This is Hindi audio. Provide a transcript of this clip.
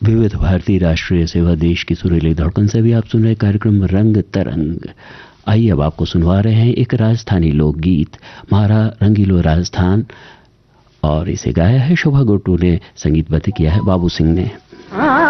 विविध भारतीय राष्ट्रीय सेवा देश की सुरीली धड़कन से भी आप सुन रहे कार्यक्रम रंग तरंग। आइए अब आपको सुनवा रहे हैं एक राजस्थानी लोकगीत, म्हारा रंगीलो राजस्थान, और इसे गाया है शोभा गोटू ने, संगीतबद्ध किया है बाबू सिंह ने।